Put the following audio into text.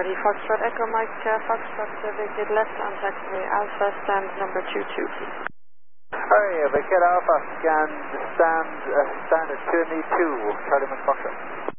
Charlie Foxtrot Echo Mike Foxtrot Vicked left on taxiway Alpha stand number 22 please. Alright, Vicked Alpha stand at 2 and 2, Charlie Mike Foxtrot.